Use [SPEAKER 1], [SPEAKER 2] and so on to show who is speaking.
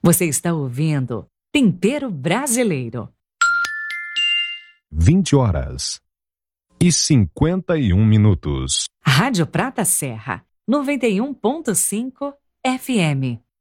[SPEAKER 1] Você está ouvindo Tempero Brasileiro.
[SPEAKER 2] 20h51.
[SPEAKER 1] Rádio Prata Serra, 91.5 FM.